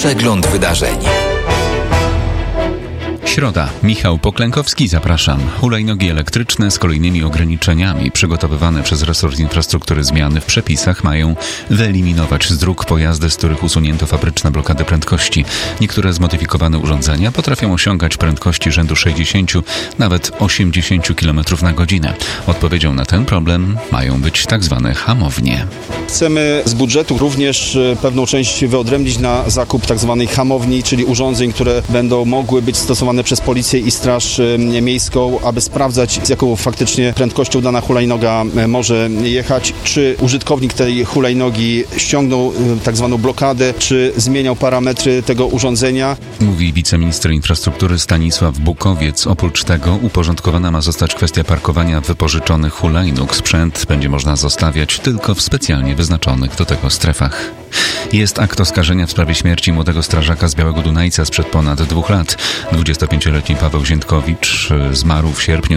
Przegląd wydarzeń. Środa. Michał Poklękowski, zapraszam. Hulajnogi elektryczne z kolejnymi ograniczeniami. Przygotowywane przez resort infrastruktury zmiany w przepisach mają wyeliminować z dróg pojazdy, z których usunięto fabryczne blokady prędkości. Niektóre zmodyfikowane urządzenia potrafią osiągać prędkości rzędu 60, nawet 80 km na godzinę. Odpowiedzią na ten problem mają być tak zwane hamownie. Chcemy z budżetu również pewną część wyodrębnić na zakup tak zwanej hamowni, czyli urządzeń, które będą mogły być stosowane przez Policję i Straż Miejską, aby sprawdzać, z jaką faktycznie prędkością dana hulajnoga może jechać, czy użytkownik tej hulajnogi ściągnął tak zwaną blokadę, czy zmieniał parametry tego urządzenia. Mówi wiceminister infrastruktury Stanisław Bukowiec. Oprócz tego uporządkowana ma zostać kwestia parkowania wypożyczonych hulajnóg. Sprzęt będzie można zostawiać tylko w specjalnie wyznaczonych do tego strefach. Jest akt oskarżenia w sprawie śmierci młodego strażaka z Białego Dunajca sprzed ponad 2 lat. 25-letni Paweł Ziętkowicz zmarł w sierpniu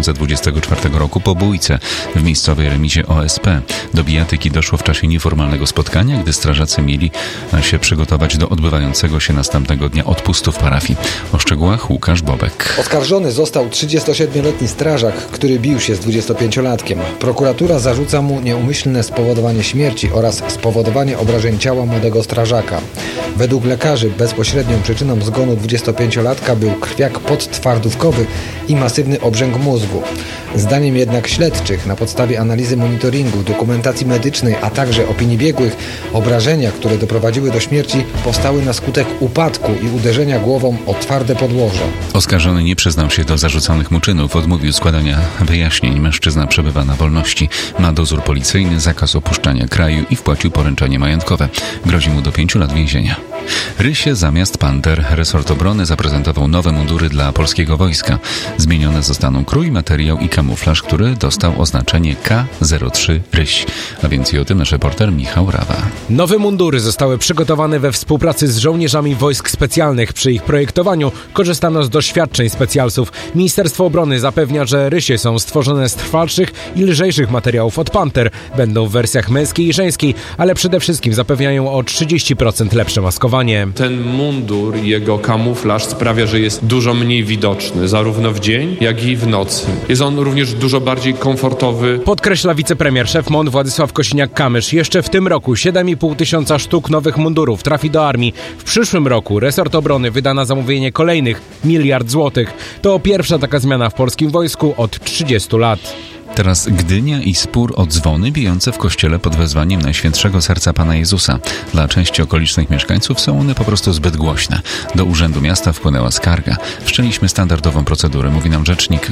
2024 roku po bójce w miejscowej remizie OSP. Do bijatyki doszło w czasie nieformalnego spotkania, gdy strażacy mieli się przygotować do odbywającego się następnego dnia odpustu w parafii. O szczegółach Łukasz Bobek. Oskarżony został 37-letni strażak, który bił się z 25-latkiem. Prokuratura zarzuca mu nieumyślne spowodowanie śmierci oraz spowodowanie obrażeń ciała młodego strażaka. Według lekarzy bezpośrednią przyczyną zgonu 25-latka był krwiak podtwardówkowy i masywny obrzęk mózgu. Zdaniem jednak śledczych, na podstawie analizy monitoringu, dokumentacji medycznej, a także opinii biegłych, obrażenia, które doprowadziły do śmierci, powstały na skutek upadku i uderzenia głową o twarde podłoże. Oskarżony nie przyznał się do zarzucanych mu czynów, odmówił składania wyjaśnień. Mężczyzna przebywa na wolności, ma dozór policyjny, zakaz opuszczania kraju i wpłacił poręczenie majątkowe. Grozi mu do 5 lat więzienia. Rysie zamiast panter. Resort obrony zaprezentował nowe mundury dla polskiego wojska. Zmienione zostaną krój, materiał i kamuflaż, który dostał oznaczenie K03 Ryś. A więcej o tym nasz reporter Michał Rawa. Nowe mundury zostały przygotowane we współpracy z żołnierzami wojsk specjalnych. Przy ich projektowaniu korzystano z doświadczeń specjalsów. Ministerstwo Obrony zapewnia, że rysie są stworzone z trwalszych i lżejszych materiałów od panter. Będą w wersjach męskiej i żeńskiej, ale przede wszystkim zapewniają o 30% lepsze maskowanie. Ten mundur i jego kamuflaż sprawia, że jest dużo mniej widoczny, zarówno w dzień, jak i w nocy. Jest on również dużo bardziej komfortowy. Podkreśla wicepremier szef MON Władysław Kosiniak-Kamysz. Jeszcze w tym roku 7,5 tysiąca sztuk nowych mundurów trafi do armii. W przyszłym roku resort obrony wyda na zamówienie kolejnych 1 miliard złotych. To pierwsza taka zmiana w polskim wojsku od 30 lat. Teraz Gdynia i spór o dzwony bijące w kościele pod wezwaniem Najświętszego Serca Pana Jezusa. Dla części okolicznych mieszkańców są one po prostu zbyt głośne. Do Urzędu Miasta wpłynęła skarga. Wszczęliśmy standardową procedurę, mówi nam rzecznik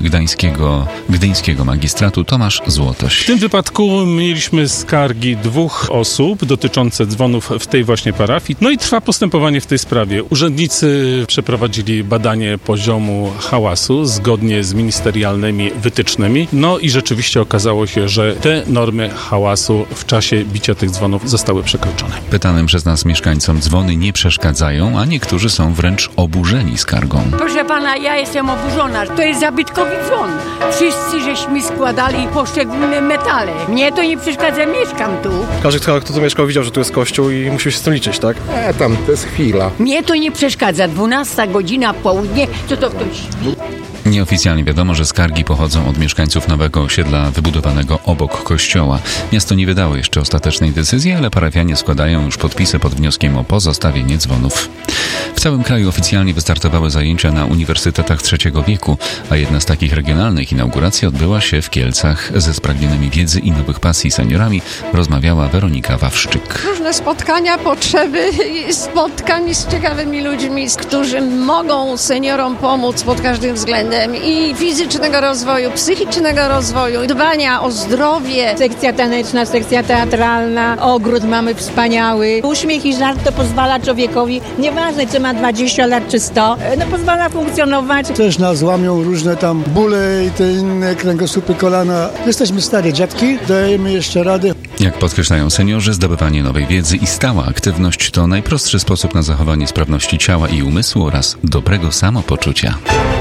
gdyńskiego magistratu Tomasz Złotoś. W tym wypadku mieliśmy skargi 2 osób dotyczące dzwonów w tej właśnie parafii. No i trwa postępowanie w tej sprawie. Urzędnicy przeprowadzili badanie poziomu hałasu zgodnie z ministerialnymi wytycznymi. No i rzeczywiście okazało się, że te normy hałasu w czasie bicia tych dzwonów zostały przekroczone. Pytanym przez nas mieszkańcom dzwony nie przeszkadzają, a niektórzy są wręcz oburzeni skargą. Proszę pana, ja jestem oburzona. To jest zabytkowy dzwon. Wszyscy żeśmy składali poszczególne metale. Mnie to nie przeszkadza, mieszkam tu. Każdy, kto tu mieszkał, widział, że tu jest kościół i musiał się z tym liczyć, tak? Tam, to jest chwila. Mnie to nie przeszkadza. 12 godzina, południe, co to ktoś... Nieoficjalnie wiadomo, że skargi pochodzą od mieszkańców nowego osiedla wybudowanego obok kościoła. Miasto nie wydało jeszcze ostatecznej decyzji, ale parafianie składają już podpisy pod wnioskiem o pozostawienie dzwonów. W całym kraju oficjalnie wystartowały zajęcia na uniwersytetach trzeciego wieku, a jedna z takich regionalnych inauguracji odbyła się w Kielcach. Ze spragnionymi wiedzy i nowych pasji seniorami rozmawiała Weronika Wawrzyk. Różne spotkania, potrzeby spotkań z ciekawymi ludźmi, którzy mogą seniorom pomóc pod każdym względem i fizycznego rozwoju, psychicznego rozwoju, dbania o zdrowie. Sekcja taneczna, sekcja teatralna, ogród mamy wspaniały. Uśmiech i żart to pozwala człowiekowi, nieważne czy ma 20 lat czy 100, pozwala funkcjonować. Też nas łamią różne tam bóle i te inne kręgosłupy, kolana. Jesteśmy stare dziadki, dajemy jeszcze radę. Jak podkreślają seniorzy, zdobywanie nowej wiedzy i stała aktywność to najprostszy sposób na zachowanie sprawności ciała i umysłu oraz dobrego samopoczucia.